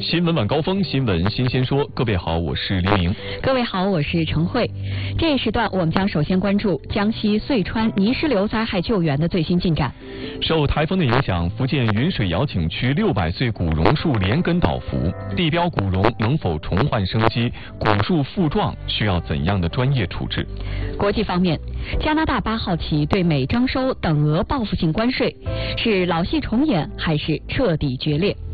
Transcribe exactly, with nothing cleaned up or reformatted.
新闻晚高峰，新闻新鲜说。各位好，我是黎明。 各位好，我是程慧。这一时段我们将首先关注江西遂川泥石流灾害救援的最新进展。 受台风的影响，福建云水瑶景区六百岁古榕树连根倒伏，地标古榕能否重焕生机？古树复壮需要怎样的专业处置？ 国际方面，加拿大八号起对美征收等额报复性关税，是老戏重演还是彻底决裂？